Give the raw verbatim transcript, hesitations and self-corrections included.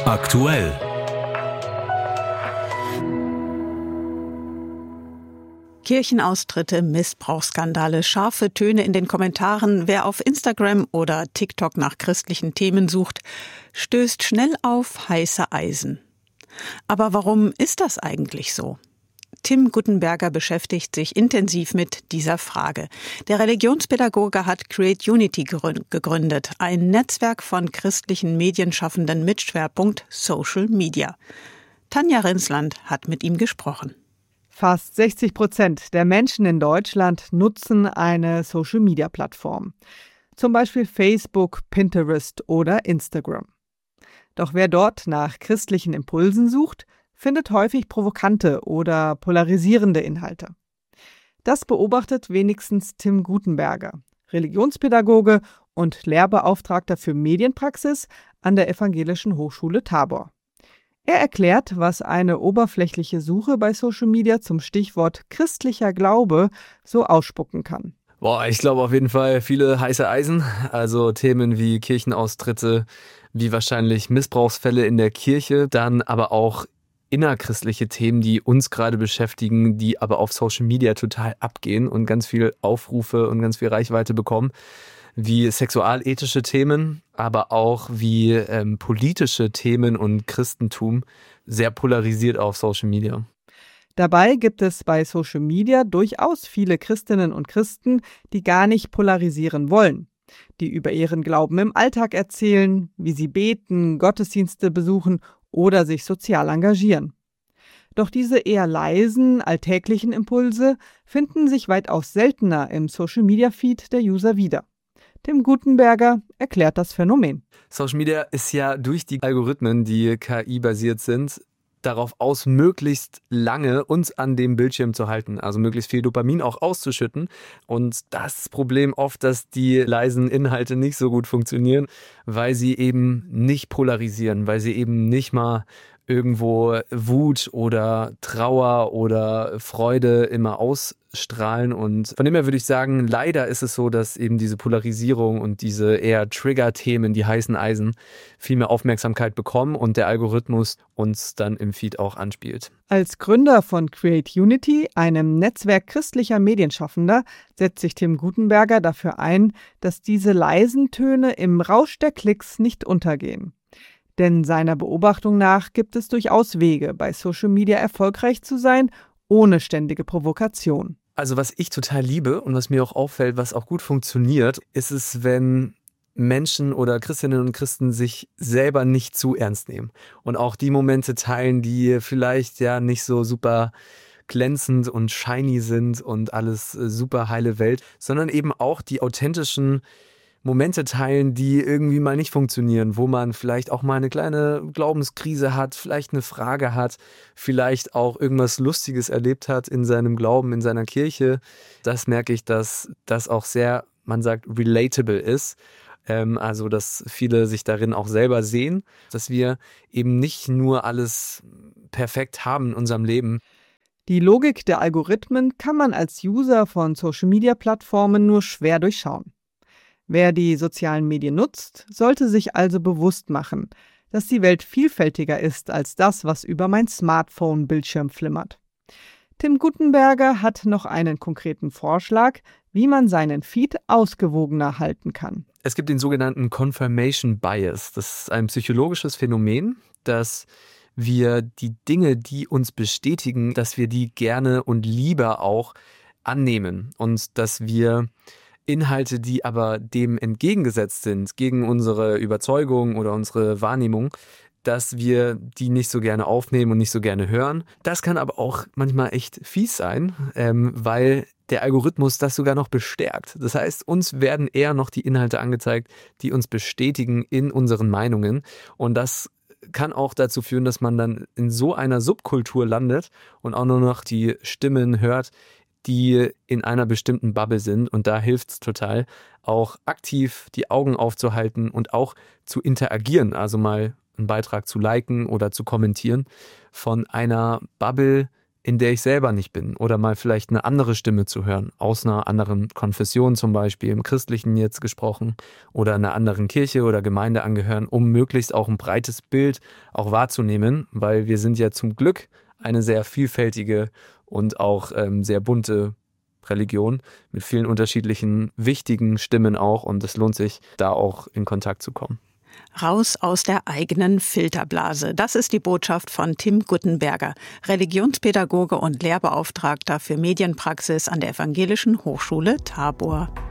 Aktuell. Kirchenaustritte, Missbrauchsskandale, scharfe Töne in den Kommentaren. Wer auf Instagram oder TikTok nach christlichen Themen sucht, stößt schnell auf heiße Eisen. Aber warum ist das eigentlich so? Tim Guttenberger beschäftigt sich intensiv mit dieser Frage. Der Religionspädagoge hat Create Unity gegründet, ein Netzwerk von christlichen Medienschaffenden mit Schwerpunkt Social Media. Tanja Rinsland hat mit ihm gesprochen. Fast sechzig Prozent der Menschen in Deutschland nutzen eine Social-Media-Plattform. Zum Beispiel Facebook, Pinterest oder Instagram. Doch wer dort nach christlichen Impulsen sucht, findet häufig provokante oder polarisierende Inhalte. Das beobachtet wenigstens Tim Guttenberger, Religionspädagoge und Lehrbeauftragter für Medienpraxis an der Evangelischen Hochschule Tabor. Er erklärt, was eine oberflächliche Suche bei Social Media zum Stichwort christlicher Glaube so ausspucken kann. Boah, ich glaube auf jeden Fall viele heiße Eisen, also Themen wie Kirchenaustritte, wie wahrscheinlich Missbrauchsfälle in der Kirche, dann aber auch innerchristliche Themen, die uns gerade beschäftigen, die aber auf Social Media total abgehen und ganz viel Aufrufe und ganz viel Reichweite bekommen, wie sexualethische Themen, aber auch wie ähm, politische Themen und Christentum, sehr polarisiert auf Social Media. Dabei gibt es bei Social Media durchaus viele Christinnen und Christen, die gar nicht polarisieren wollen, die über ihren Glauben im Alltag erzählen, wie sie beten, Gottesdienste besuchen oder sich sozial engagieren. Doch diese eher leisen, alltäglichen Impulse finden sich weitaus seltener im Social-Media-Feed der User wieder. Tim Guttenberger erklärt das Phänomen. Social Media ist ja durch die Algorithmen, die K I-basiert sind, darauf aus, möglichst lange uns an dem Bildschirm zu halten, also möglichst viel Dopamin auch auszuschütten. Und das Problem oft, dass die leisen Inhalte nicht so gut funktionieren, weil sie eben nicht polarisieren, weil sie eben nicht mal irgendwo Wut oder Trauer oder Freude immer ausstrahlen. Und von dem her würde ich sagen, leider ist es so, dass eben diese Polarisierung und diese eher Trigger-Themen, die heißen Eisen, viel mehr Aufmerksamkeit bekommen und der Algorithmus uns dann im Feed auch anspielt. Als Gründer von Create Unity, einem Netzwerk christlicher Medienschaffender, setzt sich Tim Guttenberger dafür ein, dass diese leisen Töne im Rausch der Klicks nicht untergehen. Denn seiner Beobachtung nach gibt es durchaus Wege, bei Social Media erfolgreich zu sein, ohne ständige Provokation. Also was ich total liebe und was mir auch auffällt, was auch gut funktioniert, ist es, wenn Menschen oder Christinnen und Christen sich selber nicht zu ernst nehmen und auch die Momente teilen, die vielleicht ja nicht so super glänzend und shiny sind und alles super heile Welt, sondern eben auch die authentischen Momente teilen, die irgendwie mal nicht funktionieren, wo man vielleicht auch mal eine kleine Glaubenskrise hat, vielleicht eine Frage hat, vielleicht auch irgendwas Lustiges erlebt hat in seinem Glauben, in seiner Kirche. Das merke ich, dass das auch sehr, man sagt, relatable ist. Ähm, also, dass viele sich darin auch selber sehen, dass wir eben nicht nur alles perfekt haben in unserem Leben. Die Logik der Algorithmen kann man als User von Social-Media-Plattformen nur schwer durchschauen. Wer die sozialen Medien nutzt, sollte sich also bewusst machen, dass die Welt vielfältiger ist als das, was über mein Smartphone-Bildschirm flimmert. Tim Guttenberger hat noch einen konkreten Vorschlag, wie man seinen Feed ausgewogener halten kann. Es gibt den sogenannten Confirmation Bias. Das ist ein psychologisches Phänomen, dass wir die Dinge, die uns bestätigen, dass wir die gerne und lieber auch annehmen und dass wir Inhalte, die aber dem entgegengesetzt sind, gegen unsere Überzeugung oder unsere Wahrnehmung, dass wir die nicht so gerne aufnehmen und nicht so gerne hören. Das kann aber auch manchmal echt fies sein, ähm, weil der Algorithmus das sogar noch bestärkt. Das heißt, uns werden eher noch die Inhalte angezeigt, die uns bestätigen in unseren Meinungen. Und das kann auch dazu führen, dass man dann in so einer Subkultur landet und auch nur noch die Stimmen hört, die in einer bestimmten Bubble sind. Und da hilft es total, auch aktiv die Augen aufzuhalten und auch zu interagieren, also mal einen Beitrag zu liken oder zu kommentieren von einer Bubble, in der ich selber nicht bin oder mal vielleicht eine andere Stimme zu hören, aus einer anderen Konfession zum Beispiel, im Christlichen jetzt gesprochen oder einer anderen Kirche oder Gemeinde angehören, um möglichst auch ein breites Bild auch wahrzunehmen, weil wir sind ja zum Glück eine sehr vielfältige und auch ähm, sehr bunte Religion mit vielen unterschiedlichen wichtigen Stimmen auch, und es lohnt sich, da auch in Kontakt zu kommen. Raus aus der eigenen Filterblase. Das ist die Botschaft von Tim Guttenberger, Religionspädagoge und Lehrbeauftragter für Medienpraxis an der Evangelischen Hochschule Tabor.